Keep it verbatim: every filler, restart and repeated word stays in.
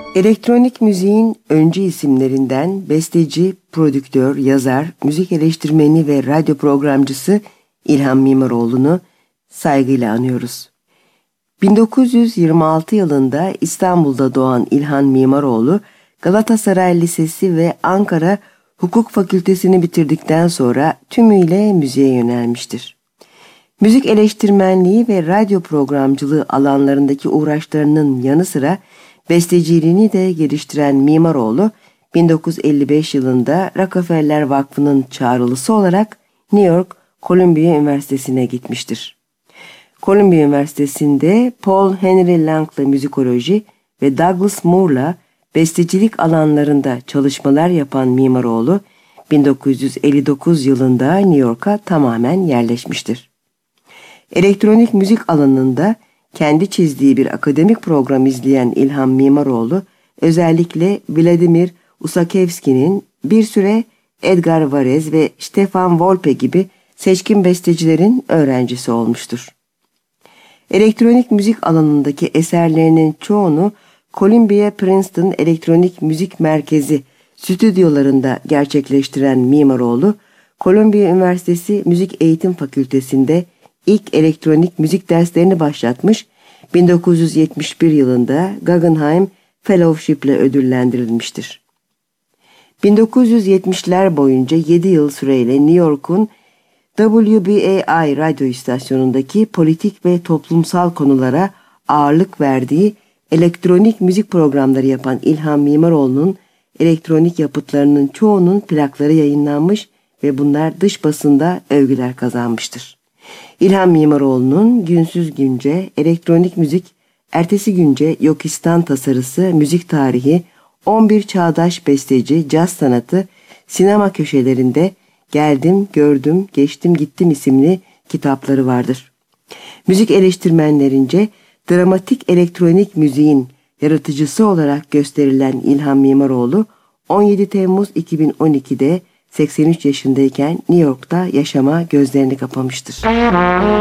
Elektronik müziğin öncü isimlerinden besteci, prodüktör, yazar, müzik eleştirmeni ve radyo programcısı İlhan Mimaroğlu'nu saygıyla anıyoruz. bin dokuz yüz yirmi altı yılında İstanbul'da doğan İlhan Mimaroğlu, Galatasaray Lisesi ve Ankara Hukuk Fakültesini bitirdikten sonra tümüyle müziğe yönelmiştir. Müzik eleştirmenliği ve radyo programcılığı alanlarındaki uğraşlarının yanı sıra besteciliğini de geliştiren Mimaroğlu, bin dokuz yüz elli beş yılında Rockefeller Vakfı'nın çağrılısı olarak New York Columbia Üniversitesi'ne gitmiştir. Columbia Üniversitesi'nde Paul Henry Lang'la müzikoloji ve Douglas Moore'la bestecilik alanlarında çalışmalar yapan Mimaroğlu, bin dokuz yüz elli dokuz yılında New York'a tamamen yerleşmiştir. Elektronik müzik alanında kendi çizdiği bir akademik program izleyen İlhan Mimaroğlu, özellikle Vladimir Ussachevski'nin, bir süre Edgar Varese ve Stefan Volpe gibi seçkin bestecilerin öğrencisi olmuştur. Elektronik müzik alanındaki eserlerinin çoğunu Columbia Princeton Elektronik Müzik Merkezi stüdyolarında gerçekleştiren Mimaroğlu, Columbia Üniversitesi Müzik Eğitim Fakültesi'nde ilk elektronik müzik derslerini başlatmış, bin dokuz yüz yetmiş bir yılında Guggenheim Fellowship ile ödüllendirilmiştir. bin dokuz yüz yetmişler boyunca yedi yıl süreyle New York'un W B A I radyo istasyonundaki politik ve toplumsal konulara ağırlık verdiği elektronik müzik programları yapan İlhan Mimaroğlu'nun elektronik yapıtlarının çoğunun plakları yayınlanmış ve bunlar dış basında övgüler kazanmıştır. İlhan Mimaroğlu'nun Günsüz Günce, Elektronik Müzik, Ertesi Günce, Yokistan Tasarısı, Müzik Tarihi, on bir Çağdaş Besteci, Caz Sanatı, Sinema Köşelerinde Geldim, Gördüm, Geçtim, Gittim isimli kitapları vardır. Müzik eleştirmenlerince dramatik elektronik müziğin yaratıcısı olarak gösterilen İlhan Mimaroğlu, on yedi Temmuz iki bin on iki'de seksen üç yaşındayken New York'ta yaşama gözlerini kapamıştır.